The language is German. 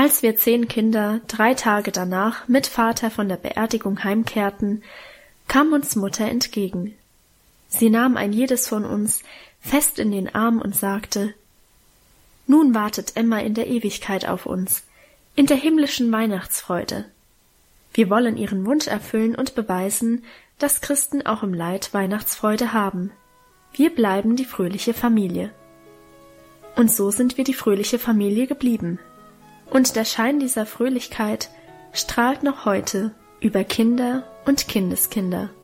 Als wir 10 Kinder 3 Tage danach mit Vater von der Beerdigung heimkehrten, kam uns Mutter entgegen. Sie nahm ein jedes von uns fest in den Arm und sagte: »Nun wartet Emma in der Ewigkeit auf uns, in der himmlischen Weihnachtsfreude. Wir wollen ihren Wunsch erfüllen und beweisen, dass Christen auch im Leid Weihnachtsfreude haben. Wir bleiben die fröhliche Familie.« Und so sind wir die fröhliche Familie geblieben. Und der Schein dieser Fröhlichkeit strahlt noch heute über Kinder und Kindeskinder.